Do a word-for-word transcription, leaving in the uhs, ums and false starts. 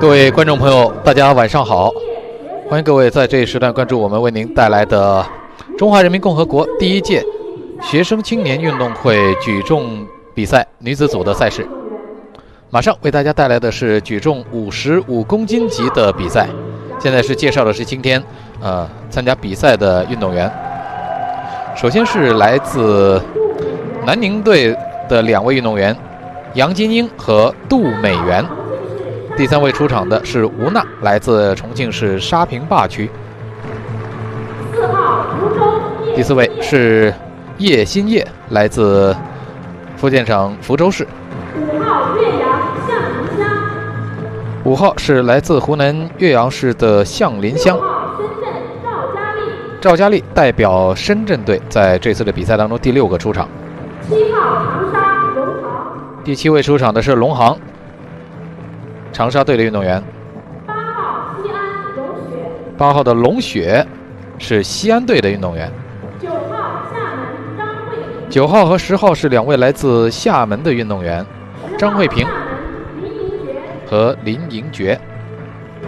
各位观众朋友，大家晚上好！欢迎各位在这一时段关注我们为您带来的中华人民共和国第一届学生青年运动会举重比赛女子组的赛事。马上为大家带来的是举重五十五公斤级的比赛。现在是介绍的是今天呃参加比赛的运动员。首先是来自南宁队的两位运动员杨金英和杜美媛。第三位出场的是吴娜，来自重庆市沙坪坝区。第四位是叶新叶，来自福建省福州市。五号是来自湖南岳阳市的向林乡。赵佳丽代表深圳队在这次的比赛当中第六个出场。第七位出场的是龙航，长沙队的运动员。八号的龙雪是西安队的运动员。九号和十号是两位来自厦门的运动员，张慧萍和林莹珏。